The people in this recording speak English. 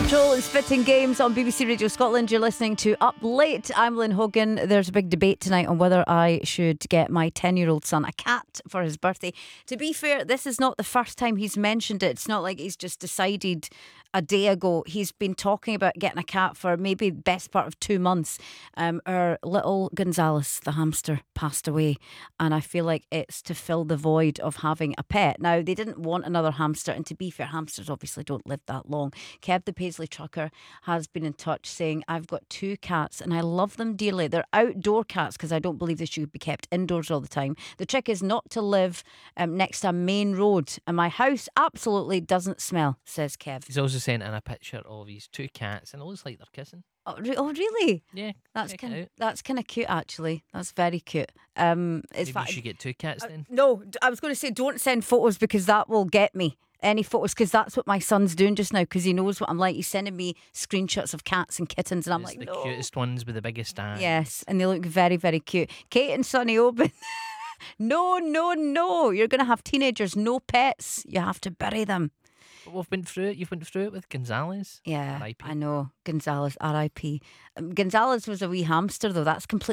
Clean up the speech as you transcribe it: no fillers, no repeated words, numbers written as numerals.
Patrol and Spitting Games on BBC Radio Scotland. You're listening to Up Late. I'm Lynn Hogan. There's a big debate tonight on whether I should get my 10-year-old son a cat for his birthday. To be fair, this is not the first time he's mentioned it. It's not like he's just decided a day ago. He's been talking about getting a cat for maybe the best part of 2 months. Our little Gonzales, the hamster, passed away, and I feel like it's to fill the void of having a pet. Now, they didn't want another hamster, and to be fair, hamsters obviously don't live that long. Kev the Paisley trucker has been in touch saying, I've got 2 cats and I love them dearly. They're outdoor cats because I don't believe they should be kept indoors all the time. The trick is not to live next to a main road, and my house absolutely doesn't smell, says Kev. He's also sent in a picture of his 2 cats, and it looks like they're kissing. Oh, really? Yeah, That's check kind it out. that's kind of cute, actually. That's very cute. Maybe you should get 2 cats then. No, I was going to say don't send photos because that will get me. Any photos, because that's what my son's doing just now, because he knows what I'm like. He's sending me screenshots of cats and kittens, and I'm It's like, the no. cutest ones with the biggest eyes. Yes, and they look very, very cute. Kate and Sonny Oban. No. You're going to have teenagers, no pets. You have to bury them. But we've been through it. You've been through it with Gonzales. Yeah, R.I.P. I know. Gonzales, R.I.P. Gonzales was a wee hamster, though. That's completely